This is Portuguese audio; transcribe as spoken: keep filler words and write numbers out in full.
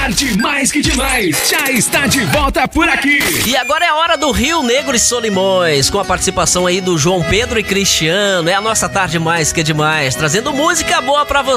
Tarde Mais Que Demais já está de volta por aqui. E agora é a hora do Rio Negro e Solimões, com a participação aí do João Pedro e Cristiano. É a nossa Tarde Mais Que Demais, trazendo música boa pra você.